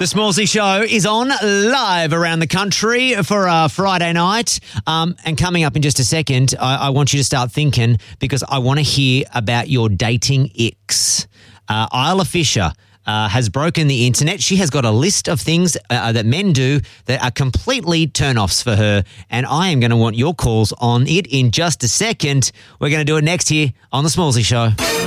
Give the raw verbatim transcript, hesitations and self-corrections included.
The Smallsy Show is on live around the country for a Friday night. Um, and coming up in just a second, I, I want you to start thinking because I want to hear about your dating icks. Uh, Isla Fisher uh, has broken the internet. She has got a list of things uh, that men do that are completely turn-offs for her. And I am going to want your calls on it in just a second. We're going to do it next here on The Smallsy Show.